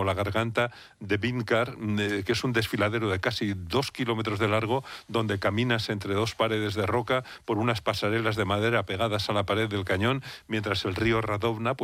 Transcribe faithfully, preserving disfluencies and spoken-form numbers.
la garganta de Vincar, eh, que es un desfiladero de casi dos kilómetros de largo, donde caminas entre dos paredes de roca por unas pasarelas de madera pegadas a la pared del cañón, mientras el río Radovna pues,